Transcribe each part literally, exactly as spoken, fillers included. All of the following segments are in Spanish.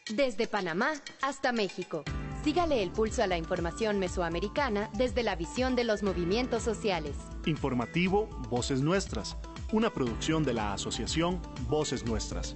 Desde Panamá hasta México. Sígale el pulso a la información mesoamericana desde la visión de los movimientos sociales. Informativo Voces Nuestras, una producción de la Asociación Voces Nuestras.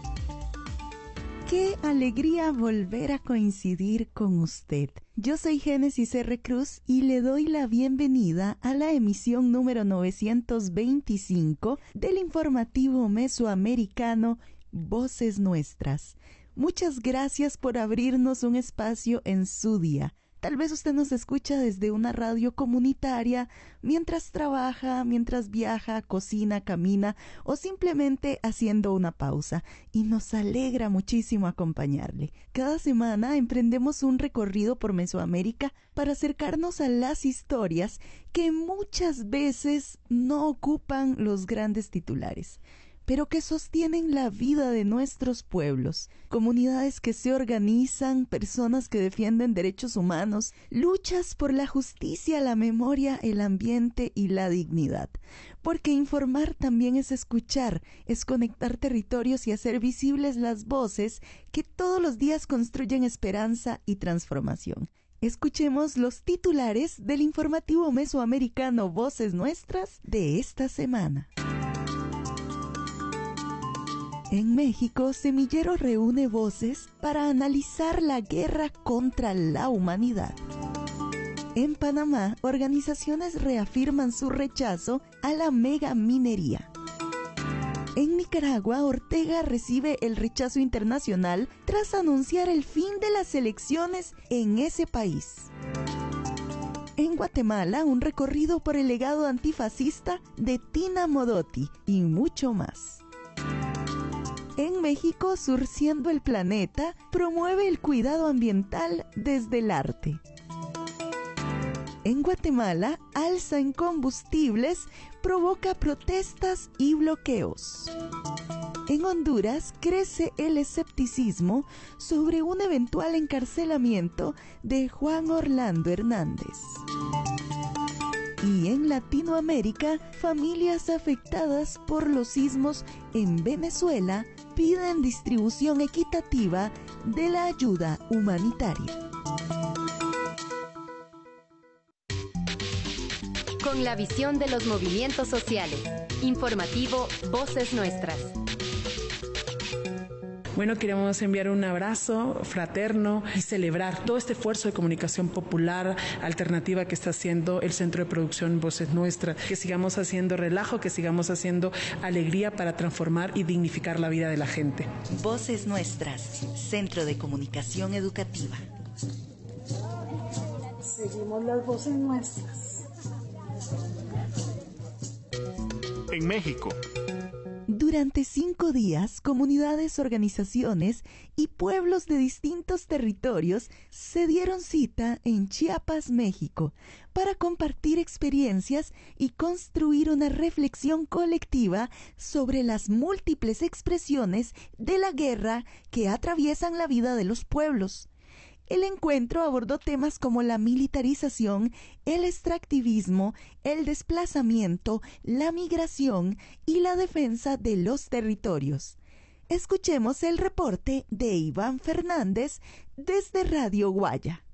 ¡Qué alegría volver a coincidir con usted! Yo soy Génesis R. Cruz y le doy la bienvenida a la emisión número novecientos veinticinco del informativo mesoamericano Voces Nuestras. Muchas gracias por abrirnos un espacio en su día. Tal vez usted nos escucha desde una radio comunitaria, mientras trabaja, mientras viaja, cocina, camina o simplemente haciendo una pausa. Y nos alegra muchísimo acompañarle. Cada semana emprendemos un recorrido por Mesoamérica para acercarnos a las historias que muchas veces no ocupan los grandes titulares, pero que sostienen la vida de nuestros pueblos, comunidades que se organizan, personas que defienden derechos humanos, luchas por la justicia, la memoria, el ambiente y la dignidad. Porque informar también es escuchar, es conectar territorios y hacer visibles las voces que todos los días construyen esperanza y transformación. Escuchemos los titulares del informativo mesoamericano Voces Nuestras de esta semana. En México, Semillero reúne voces para analizar la guerra contra la humanidad. En Panamá, organizaciones reafirman su rechazo a la megaminería. En Nicaragua, Ortega recibe el rechazo internacional tras anunciar el fin de las elecciones en ese país. En Guatemala, un recorrido por el legado antifascista de Tina Modotti y mucho más. En México, Surciendo el Planeta promueve el cuidado ambiental desde el arte. En Guatemala, alza en combustibles provoca protestas y bloqueos. En Honduras, crece el escepticismo sobre un eventual encarcelamiento de Juan Orlando Hernández. Y en Latinoamérica, familias afectadas por los sismos en Venezuela piden distribución equitativa de la ayuda humanitaria. Con la visión de los movimientos sociales. Informativo Voces Nuestras. Bueno, queremos enviar un abrazo fraterno y celebrar todo este esfuerzo de comunicación popular alternativa que está haciendo el Centro de Producción Voces Nuestras, que sigamos haciendo relajo, que sigamos haciendo alegría para transformar y dignificar la vida de la gente. Voces Nuestras, Centro de Comunicación Educativa. Seguimos las voces nuestras. En México. Durante cinco días, comunidades, organizaciones y pueblos de distintos territorios se dieron cita en Chiapas, México, para compartir experiencias y construir una reflexión colectiva sobre las múltiples expresiones de la guerra que atraviesan la vida de los pueblos. El encuentro abordó temas como la militarización, el extractivismo, el desplazamiento, la migración y la defensa de los territorios. Escuchemos el reporte de Iván Fernández desde Radio Guaya.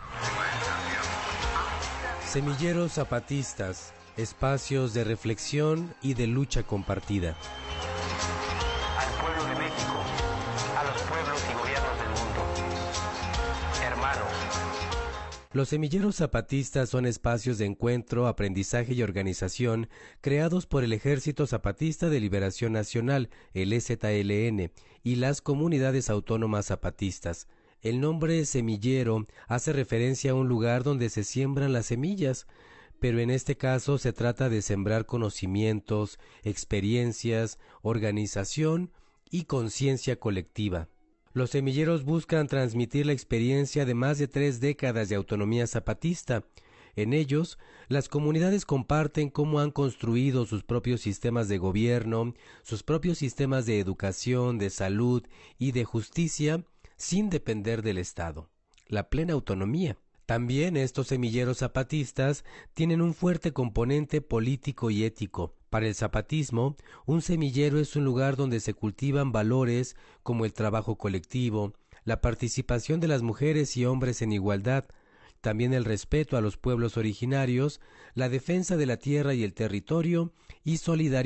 Semilleros zapatistas, espacios de reflexión y de lucha compartida. Al pueblo de México, a los pueblos y gobiernos del mundo. Hermanos. Los semilleros zapatistas son espacios de encuentro, aprendizaje y organización creados por el Ejército Zapatista de Liberación Nacional, el E Z L N, y las comunidades autónomas zapatistas. El nombre semillero hace referencia a un lugar donde se siembran las semillas, pero en este caso se trata de sembrar conocimientos, experiencias, organización y conciencia colectiva. Los semilleros buscan transmitir la experiencia de más de tres décadas de autonomía zapatista. En ellos, las comunidades comparten cómo han construido sus propios sistemas de gobierno, sus propios sistemas de educación, de salud y de justicia, sin depender del Estado. La plena autonomía. También estos semilleros zapatistas tienen un fuerte componente político y ético. Para el zapatismo, un semillero es un lugar donde se cultivan valores como el trabajo colectivo, la participación de las mujeres y hombres en igualdad, también el respeto a los pueblos originarios, la defensa de la tierra y el territorio y solidaridad